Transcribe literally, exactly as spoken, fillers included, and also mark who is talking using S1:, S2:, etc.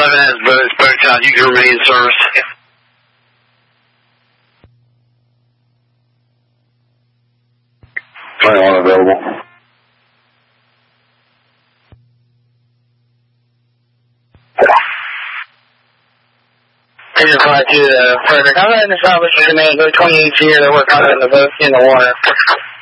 S1: eleven has boats, boats out. You can remain in service.
S2: twenty-one available.
S3: Agent five two, uh, Frederick. I'm going to establish your demand. Go twenty-eight here. They're working on the boat in the water.